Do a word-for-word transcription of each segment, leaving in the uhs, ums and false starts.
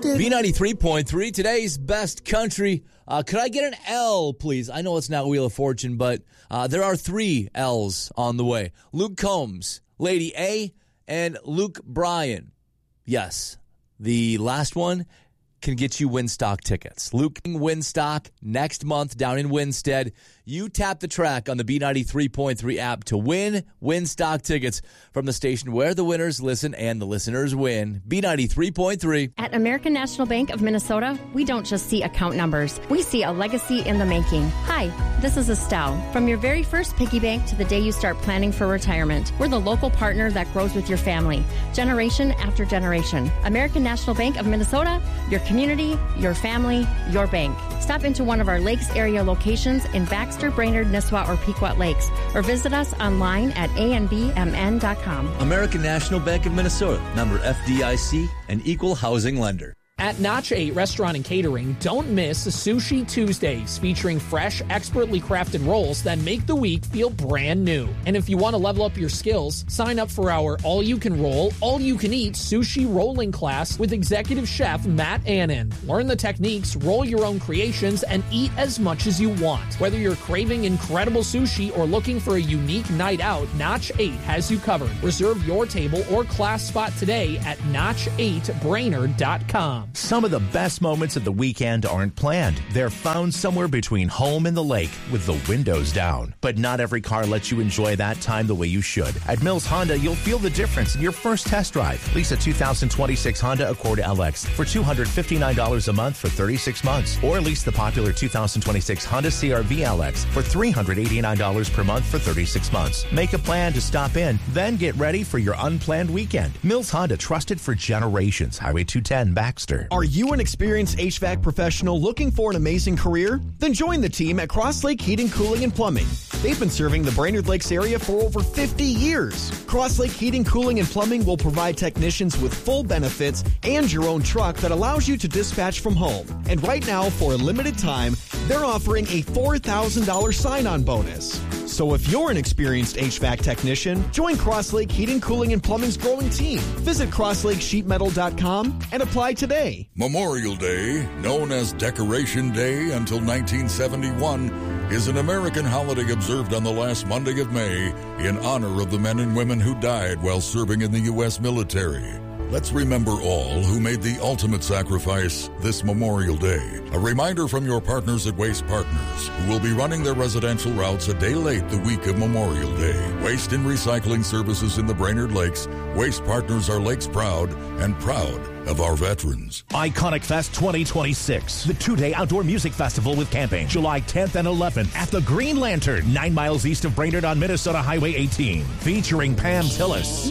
B ninety-three point three, today's best country. Uh, could I get an L, please? I know it's not Wheel of Fortune, but uh, there are three L's on the way. Luke Combs, Lady A, and Luke Bryan. Yes, the last one can get you Winstock tickets. Luke Winstock next month down in Winstead. You tap the track on the B ninety-three point three app to win Winstock tickets from the station where the winners listen and the listeners win. B ninety-three point three. At American National Bank of Minnesota, we don't just see account numbers. We see a legacy in the making. Hi, this is Estelle. From your very first piggy bank to the day you start planning for retirement, we're the local partner that grows with your family, generation after generation. American National Bank of Minnesota, your community, your family, your bank. Stop into one of our Lakes area locations in Baxter, Brainerd, Nisswa, or Pequot Lakes, or visit us online at a n b m n dot com. American National Bank of Minnesota, member F D I C, and equal housing lender. At Notch eight Restaurant and Catering, don't miss Sushi Tuesdays, featuring fresh, expertly crafted rolls that make the week feel brand new. And if you want to level up your skills, sign up for our all-you-can-roll, all-you-can-eat sushi rolling class with executive chef Matt Annan. Learn the techniques, roll your own creations, and eat as much as you want. Whether you're craving incredible sushi or looking for a unique night out, Notch eight has you covered. Reserve your table or class spot today at notch eight brainerd dot com. Some of the best moments of the weekend aren't planned. They're found somewhere between home and the lake with the windows down. But not every car lets you enjoy that time the way you should. At Mills Honda, you'll feel the difference in your first test drive. Lease a two thousand twenty-six Honda Accord L X for two hundred fifty-nine dollars a month for thirty-six months. Or lease the popular two thousand twenty-six Honda C R V L X for three hundred eighty-nine dollars per month for thirty-six months. Make a plan to stop in, then get ready for your unplanned weekend. Mills Honda, trusted for generations. Highway two ten, Baxter. Are you an experienced H V A C professional looking for an amazing career? Then join the team at Cross Lake Heating, Cooling, and Plumbing. They've been serving the Brainerd Lakes area for over fifty years. Cross Lake Heating, Cooling, and Plumbing will provide technicians with full benefits and your own truck that allows you to dispatch from home. And right now, for a limited time, they're offering a four thousand dollars sign-on bonus. So if you're an experienced H V A C technician, join Cross Lake Heating, Cooling, and Plumbing's growing team. Visit cross lake sheet metal dot com and apply today. Memorial Day, known as Decoration Day until nineteen seventy-one, is an American holiday observed on the last Monday of May in honor of the men and women who died while serving in the U S military. Let's remember all who made the ultimate sacrifice this Memorial Day. A reminder from your partners at Waste Partners, who will be running their residential routes a day late the week of Memorial Day. Waste and recycling services in the Brainerd Lakes. Waste Partners are Lakes proud and proud of our veterans. Iconic Fest twenty twenty-six, the two-day outdoor music festival with camping, July tenth and eleventh at the Green Lantern, nine miles east of Brainerd on Minnesota Highway eighteen, featuring Pam Tillis,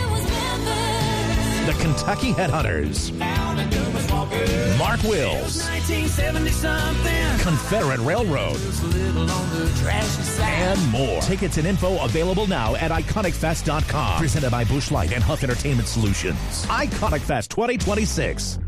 the Kentucky Headhunters, Mark Wills, Confederate Railroad, and more. Tickets and info available now at iconic fest dot com. Presented by Busch Light and Huff Entertainment Solutions. Iconic Fest twenty twenty-six.